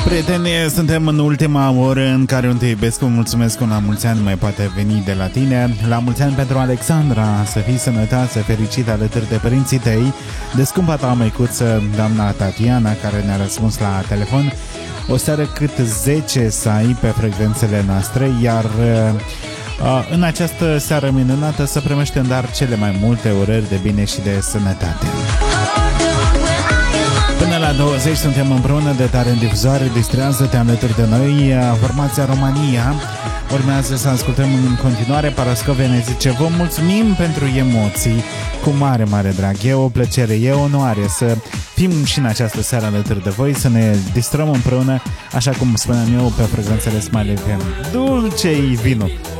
Prieteni, suntem în ultima oră în care un te iubesc, mulțumesc, un la mulți ani mai poate veni de la tine. La mulți ani pentru Alexandra, să fii sănătoasă, fericită alături de părinții tăi, de scumpa ta măicuță, doamna Tatiana, care ne-a răspuns la telefon. O seară cât 10 să ai pe frecvențele noastre, iar în această seară minunată să primești în dar cele mai multe urări de bine și de sănătate. Până la 20 suntem împreună de tare în difuzoare, distrează-te alături de noi. Formația România urmează să ascultăm în continuare. Parascovia ne zice: vă mulțumim pentru emoții, cu mare, mare drag. E o plăcere, e o onoare să fim și în această seară alături de voi, să ne distrăm împreună, așa cum spuneam eu, pe frecvențele Smile FM. Dulce-i vinul!